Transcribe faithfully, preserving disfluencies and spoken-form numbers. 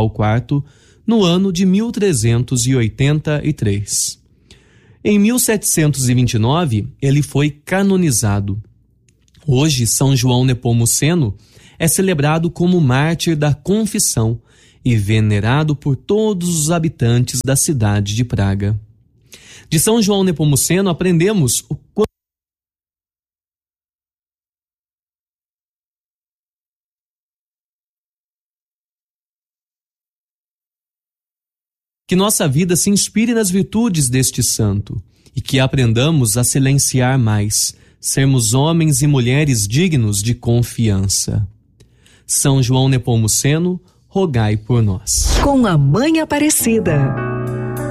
ao quarto no ano de mil trezentos e oitenta e três. Em mil setecentos e vinte e nove, ele foi canonizado. Hoje, São João Nepomuceno é celebrado como mártir da Confissão e venerado por todos os habitantes da cidade de Praga. De São João Nepomuceno aprendemos o quanto que nossa vida se inspire nas virtudes deste santo e que aprendamos a silenciar mais, sermos homens e mulheres dignos de confiança. São João Nepomuceno, rogai por nós. Com a Mãe Aparecida.